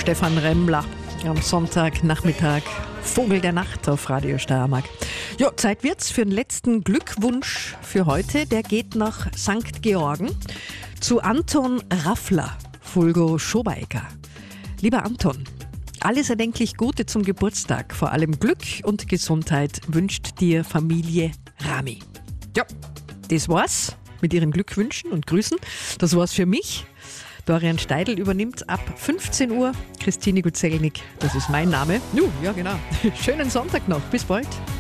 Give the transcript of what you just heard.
Stefan Remmler am Sonntagnachmittag. Vogel der Nacht auf Radio Steiermark. Ja, Zeit wird's für den letzten Glückwunsch für heute. Der geht nach St. Georgen zu Anton Raffler, Fulgo Schobaecker. Lieber Anton, alles erdenklich Gute zum Geburtstag. Vor allem Glück und Gesundheit wünscht dir Familie Rami. Ja, das war's mit ihren Glückwünschen und Grüßen. Das war's für mich. Dorian Steidl übernimmt ab 15 Uhr. Christine Guzelnik, das ist mein Name. Ja, genau. Schönen Sonntag noch. Bis bald.